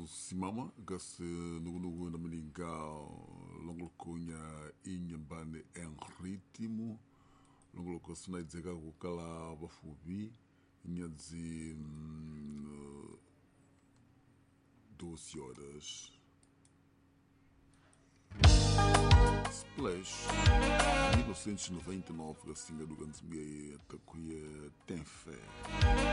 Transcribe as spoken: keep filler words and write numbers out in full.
simama gasi nugu-nugu na meninga longo kunya inyambane en ritmo longo ko sna dzeka kukala bafubi nyazi mm, doze horas. Splash mil novecentos e noventa e nove, assim, a do Gansbia, tem fé.